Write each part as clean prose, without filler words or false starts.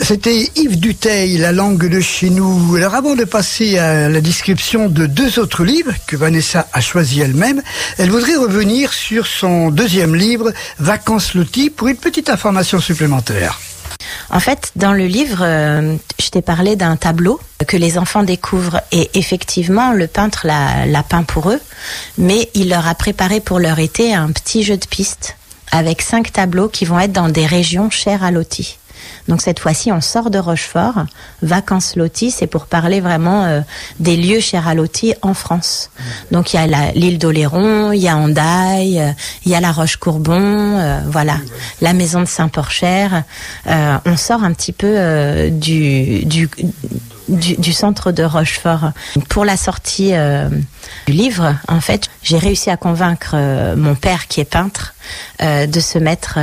C'était Yves Dutheil, La langue de chez nous. Alors avant de passer à la description de 2 autres livres que Vanessa a choisis elle-même, elle voudrait revenir sur son 2e livre, Vacances loties, pour une petite information supplémentaire. En fait, dans le livre, je t'ai parlé d'un tableau que les enfants découvrent et effectivement, le peintre l'a peint pour eux, mais il leur a préparé pour leur été un petit jeu de piste avec 5 tableaux qui vont être dans des régions chères à Lottie. Donc cette fois-ci, on sort de Rochefort. Vacances loties, c'est pour parler vraiment des lieux chers à Lottie en France. Donc il y a l'île d'Oléron, il y a Hendaye, il y a la Roche-Courbon, voilà, la maison de Saint-Porcher. On sort un petit peu du centre de Rochefort. Pour la sortie du livre, en fait, j'ai réussi à convaincre mon père, qui est peintre, de se mettre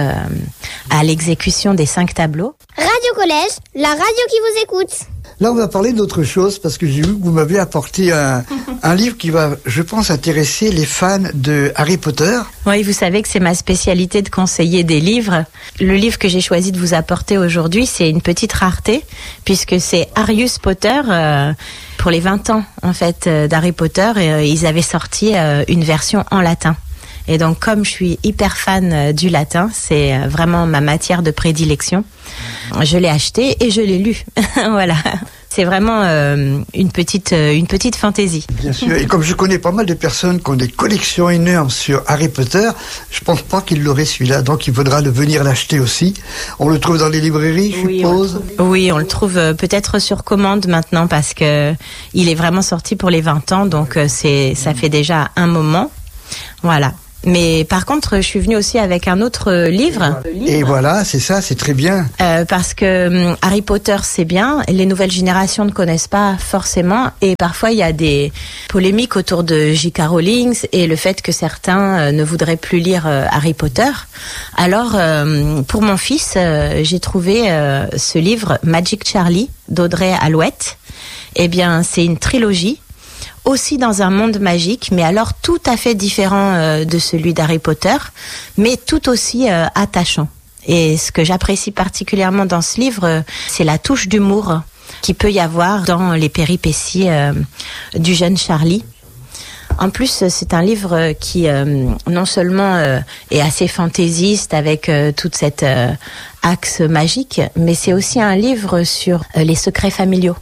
à l'exécution des 5 tableaux. Radio Collège, la radio qui vous écoute. Là, on va parler d'autre chose, parce que j'ai vu que vous m'avez apporté un livre qui va, je pense, intéresser les fans de Harry Potter. Oui, vous savez que c'est ma spécialité de conseiller des livres. Le livre que j'ai choisi de vous apporter aujourd'hui, c'est une petite rareté, puisque c'est Arius Potter, pour les 20 ans, en fait, d'Harry Potter, et ils avaient sorti une version en latin. Et donc, comme je suis hyper fan du latin, c'est vraiment ma matière de prédilection. Je l'ai acheté et je l'ai lu. Voilà. C'est vraiment une petite fantaisie. Bien sûr. Et comme je connais pas mal de personnes qui ont des collections énormes sur Harry Potter, je pense pas qu'ils l'auraient celui-là. Donc, il faudra venir l'acheter aussi. On le trouve dans les librairies, je suppose. Oui, on le trouve peut-être sur commande maintenant parce que il est vraiment sorti pour les 20 ans. Donc, ça fait déjà un moment. Voilà. Mais par contre, je suis venue aussi avec un autre livre. Et voilà, c'est ça, c'est très bien. Parce que Harry Potter, c'est bien. Les nouvelles générations ne connaissent pas forcément. Et parfois, il y a des polémiques autour de J.K. Rowling et le fait que certains ne voudraient plus lire Harry Potter. Alors, pour mon fils, j'ai trouvé ce livre, Magic Charlie, d'Audrey Alouette. Eh bien, c'est une trilogie. Aussi dans un monde magique, mais alors tout à fait différent de celui d'Harry Potter, mais tout aussi attachant. Et ce que j'apprécie particulièrement dans ce livre, c'est la touche d'humour qu'il peut y avoir dans les péripéties du jeune Charlie. En plus, c'est un livre qui non seulement est assez fantaisiste avec toute cette axe magique, mais c'est aussi un livre sur les secrets familiaux.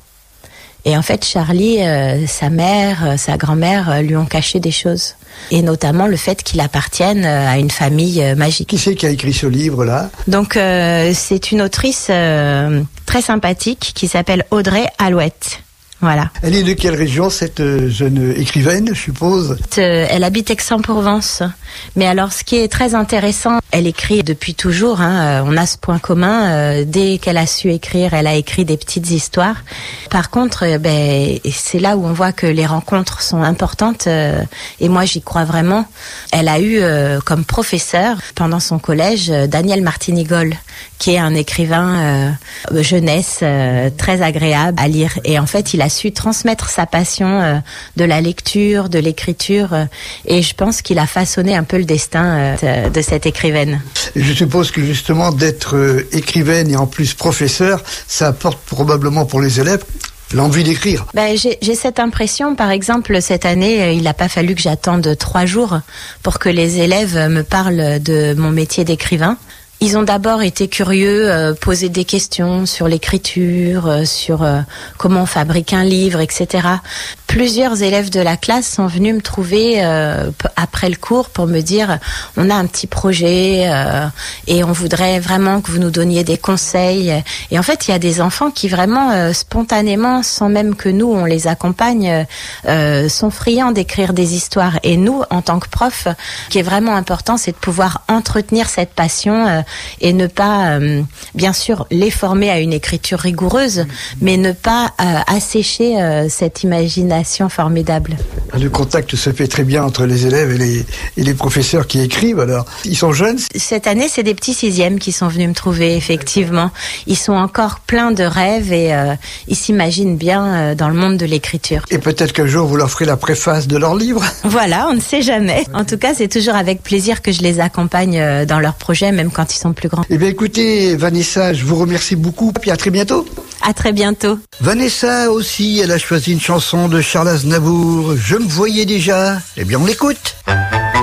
Et en fait, Charlie, sa mère, sa grand-mère lui ont caché des choses. Et notamment le fait qu'il appartienne à une famille magique. Qui c'est qui a écrit ce livre-là ? Donc, c'est une autrice très sympathique qui s'appelle Audrey Alouette. Voilà. Elle est de quelle région, cette jeune écrivaine, je suppose ? Elle habite Aix-en-Provence. Mais alors, ce qui est très intéressant, elle écrit depuis toujours. On a ce point commun. Dès qu'elle a su écrire, elle a écrit des petites histoires. Par contre, c'est là où on voit que les rencontres sont importantes. Et moi, j'y crois vraiment. Elle a eu comme professeur, pendant son collège, Daniel Martinigol, qui est un écrivain jeunesse très agréable à lire. Et en fait, il a su transmettre sa passion de la lecture, de l'écriture, et je pense qu'il a façonné un peu le destin de cette écrivaine. Je suppose que justement d'être écrivaine et en plus professeur, ça apporte probablement pour les élèves l'envie d'écrire. J'ai cette impression, par exemple, cette année, il n'a pas fallu que j'attende 3 jours pour que les élèves me parlent de mon métier d'écrivain. Ils ont d'abord été curieux, poser des questions sur l'écriture, sur comment on fabrique un livre, etc. Plusieurs élèves de la classe sont venus me trouver après le cours pour me dire « on a un petit projet et on voudrait vraiment que vous nous donniez des conseils ». Et en fait, il y a des enfants qui vraiment spontanément, sans même que nous, on les accompagne, sont friands d'écrire des histoires. Et nous, en tant que profs, ce qui est vraiment important, c'est de pouvoir entretenir cette passion et ne pas, bien sûr, les former à une écriture rigoureuse, mais ne pas assécher cette imagination formidable. Le contact se fait très bien entre les élèves et les professeurs qui écrivent. Alors, ils sont jeunes ? Cette année, c'est des petits 6e qui sont venus me trouver, effectivement. Ils sont encore pleins de rêves et ils s'imaginent bien dans le monde de l'écriture. Et peut-être qu'un jour, vous leur ferez la préface de leur livre ? Voilà, on ne sait jamais. En tout cas, c'est toujours avec plaisir que je les accompagne dans leurs projets, même quand ils sont plus grands. Eh bien écoutez, Vanessa, je vous remercie beaucoup, puis à très bientôt. À très bientôt. Vanessa aussi, elle a choisi une chanson de Charles Aznavour, Je me voyais déjà. Eh bien on l'écoute.